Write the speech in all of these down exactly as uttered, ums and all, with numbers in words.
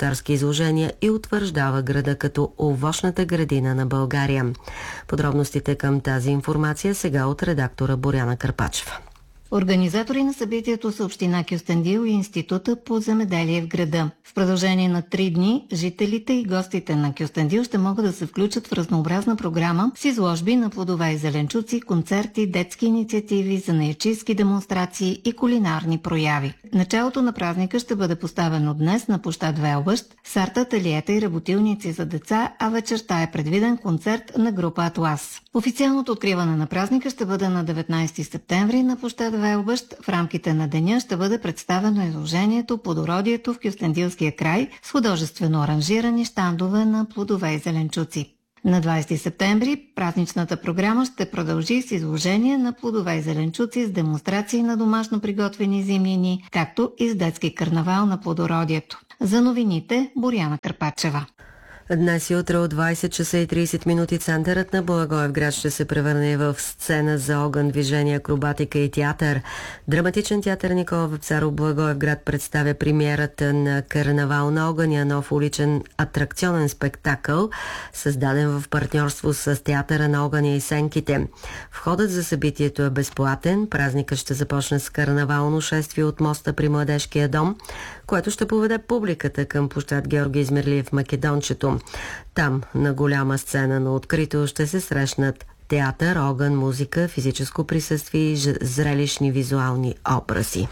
овощарски изложения и утвърждава града като овощната градина на България. Подробностите към тази информация сега от редактора Боряна Карпачева. Организатори на събитието са община Кюстендил и Института по земеделие в града. В продължение на три дни жителите и гостите на Кюстендил ще могат да се включат в разнообразна програма с изложби на плодове и зеленчуци, концерти, детски инициативи, занаятчийски демонстрации и кулинарни прояви. Началото на празника ще бъде поставено днес на площад Велбъщ с арт-ателиета и работилници за деца, а вечерта е предвиден концерт на група Атлас. Официалното откриване на празника ще бъде на деветнайсети септември на площад Велбъщ. В рамките на деня ще бъде представено изложението "Плодородието в Кюстендилския край" с художествено аранжирани щандове на плодове и зеленчуци. На двайсети септември празничната програма ще продължи с изложение на плодове и зеленчуци с демонстрации на домашно приготвени зимнини, както и с детски карнавал на плодородието. За новините Боряна Карпачева. Днес и утре от двайсет часа и трийсет минути центърът на Благоевград ще се превърне в сцена за огън, движение, акробатика и театър. Драматичен театър Никола Вапцаров Благоевград представя премиерата на Карнавал на огъня, нов уличен атракционен спектакъл, създаден в партньорство с Театъра на огъня и сенките. Входът за събитието е безплатен. Празникът ще започне с карнавално шествие от моста при Младежкия дом, което ще поведе публиката към площад Георги Измирлиев в Македончето. Там, на голяма сцена на открито, ще се срещнат театър, огън, музика, физическо присъствие и зрелищни визуални образи.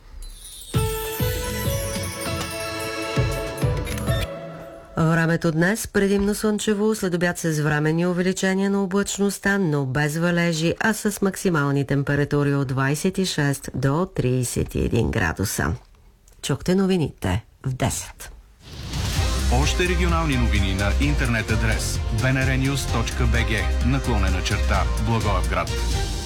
Времето днес предимно слънчево, след обяд с временни увеличения на облачността, но без валежи, а с максимални температури от двайсет и шест до трийсет и един градуса. Чухте новините в десет. Още регионални новини на интернет адрес би ен ар нюз точка би джи наклонена черта Благоевград.